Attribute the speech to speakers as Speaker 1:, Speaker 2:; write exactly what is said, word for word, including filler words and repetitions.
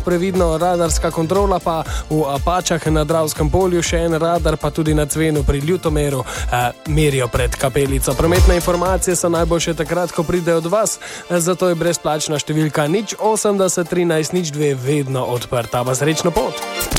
Speaker 1: previdno, radarska kontrola pa v Apačah na Dravskem polju, še en radar pa tudi na Cvenu pri Ljutomeru eh, merijo pred kapelico. Prometne informacije so najboljše takrat, ko pridejo od vas, zato je brezplačna številka nič osemdeset trinajst nič dve vedno odprta. Pa srečno pot!